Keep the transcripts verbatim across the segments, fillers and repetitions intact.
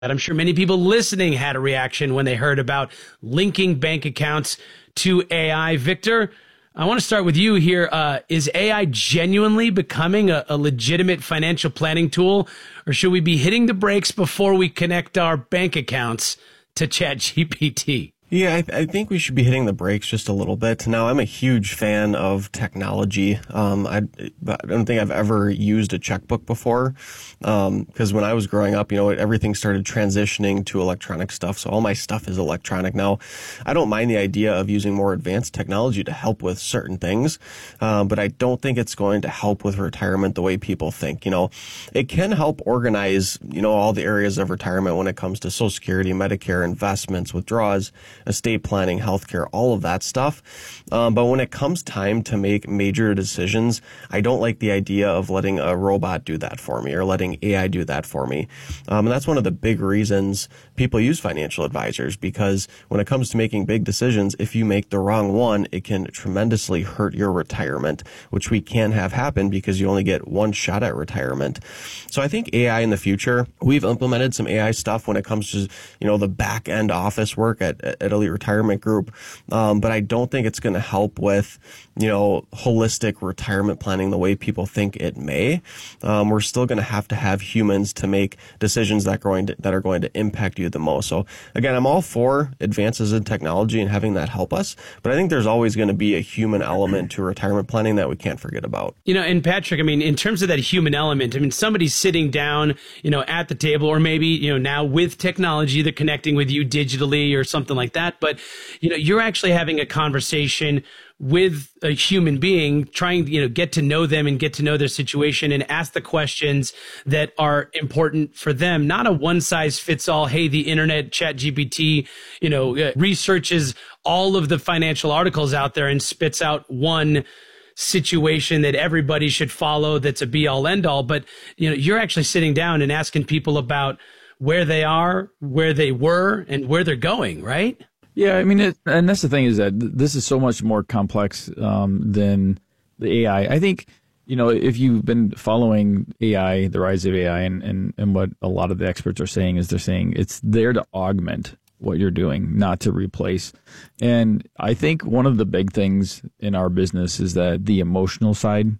I'm sure many people listening had a reaction when they heard about linking bank accounts to A I. Victor, I want to start with you here. Uh, is A I genuinely becoming a, a legitimate financial planning tool, or should we be hitting the brakes before we connect our bank accounts to ChatGPT? Yeah, I, th- I think we should be hitting the brakes just a little bit. Now, I'm a huge fan of technology. Um, I, I don't think I've ever used a checkbook before, um, because when I was growing up, you know, everything started transitioning to electronic stuff. So all my stuff is electronic now. I don't mind the idea of using more advanced technology to help with certain things, um, but I don't think it's going to help with retirement the way people think. You know, it can help organize, you know, all the areas of retirement when it comes to Social Security, Medicare, investments, withdrawals, estate planning, healthcare, all of that stuff. Um, but when it comes time to make major decisions, I don't like the idea of letting a robot do that for me or letting A I do that for me. Um, and that's one of the big reasons people use financial advisors, because when it comes to making big decisions, if you make the wrong one, it can tremendously hurt your retirement, which we can't have happen because you only get one shot at retirement. So I think A I in the future, we've implemented some A I stuff when it comes to, you know, the back end office work at, at Elite Retirement Group. Um, but I don't think it's going to help with, you know, holistic retirement planning the way people think it may. Um, we're still going to have to have humans to make decisions that are going to, that are going to impact you the most. So again, I'm all for advances in technology and having that help us, but I think there's always going to be a human element to retirement planning that we can't forget about. You know, and Patrick, I mean, in terms of that human element, I mean, somebody's sitting down, you know, at the table, or maybe, you know, now with technology, they're connecting with you digitally or something like that. But, you know, you're actually having a conversation with a human being, trying to, you know, get to know them and get to know their situation and ask the questions that are important for them. Not a one size fits all. Hey, the internet, ChatGPT, you know, uh, researches all of the financial articles out there and spits out one situation that everybody should follow. That's a be all end all. But, you know, you're actually sitting down and asking people about where they are, where they were, and where they're going, right? Yeah, I mean, it, and that's the thing is that this is so much more complex um, than the A I. I think, you know, if you've been following A I, the rise of A I, and, and, and what a lot of the experts are saying is they're saying it's there to augment what you're doing, not to replace. And I think one of the big things in our business is that the emotional side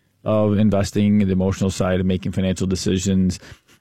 of investing, the emotional side of making financial decisions,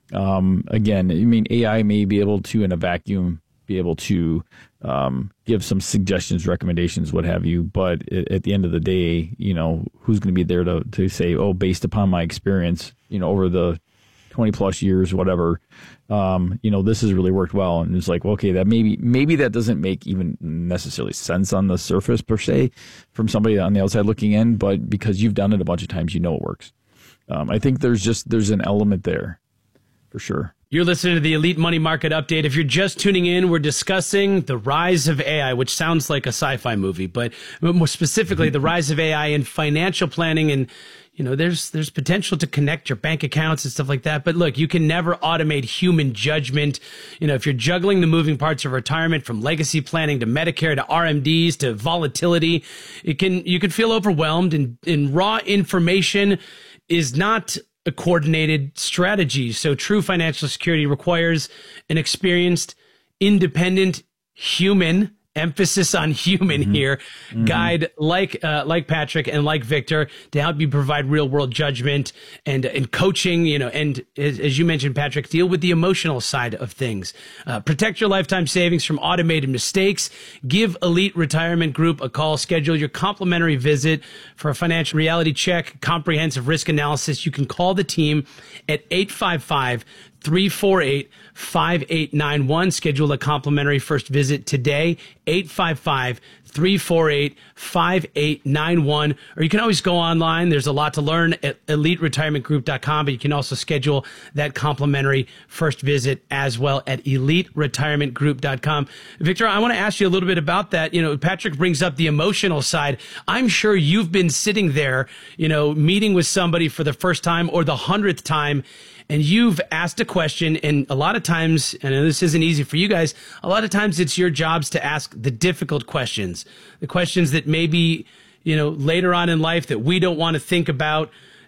um, again, I mean, A I may be able to, in a vacuum, be able to um, give some suggestions, recommendations, what have you. But at the end of the day, you know, who's going to be there to, to say, oh, based upon my experience, you know, over the twenty plus years, whatever, um, you know, this has really worked well. And it's like, well, okay, that maybe, maybe that doesn't make even necessarily sense on the surface per se from somebody on the outside looking in, but because you've done it a bunch of times, you know, it works. Um, I think there's just, there's an element there for sure. You're listening to the Elite Money Market Update. If you're just tuning in, we're discussing the rise of A I, which sounds like a sci-fi movie, but more specifically, the rise of A I in financial planning. And, you know, there's there's potential to connect your bank accounts and stuff like that. But look, you can never automate human judgment. You know, if you're juggling the moving parts of retirement, from legacy planning to Medicare to R M Ds to volatility, it can you can feel overwhelmed, and, and raw information is not a coordinated strategy. So true financial security requires an experienced, independent human, emphasis on human mm-hmm. here, mm-hmm. guide like uh, like Patrick and like Victor to help you provide real world judgment and and coaching, you know, and as, as you mentioned, Patrick, deal with the emotional side of things. Uh, protect your lifetime savings from automated mistakes. Give Elite Retirement Group a call. Schedule your complimentary visit for a financial reality check, comprehensive risk analysis. You can call the team at eight five five, three four eight, five eight nine one. Schedule a complimentary first visit today, eight five five, three four eight, five eight nine one. Or you can always go online. There's a lot to learn at elite retirement group dot com, but you can also schedule that complimentary first visit as well at elite retirement group dot com. Victor, I want to ask you a little bit about that. You know, Patrick brings up the emotional side. I'm sure you've been sitting there, you know, meeting with somebody for the first time or the hundredth time, and you've asked a question, and a lot of times, and this isn't easy for you guys, a lot of times it's your jobs to ask the difficult questions, the questions that maybe, you know, later on in life that we don't want to think about,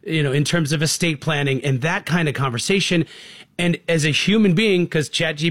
you know, in terms of estate planning and that kind of conversation. And as a human being, because ChatGPT